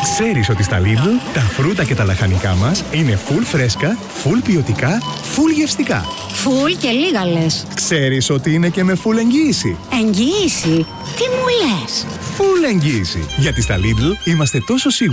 Ξέρεις ότι στα Lidl τα φρούτα και τα λαχανικά μας είναι full φρέσκα, full ποιοτικά, full γευστικά. Full και λίγα λες. Ξέρεις ότι είναι και με full εγγύηση. Εγγύηση? Τι μου λες? Full εγγύηση. Γιατί στα Lidl είμαστε τόσο σίγουροι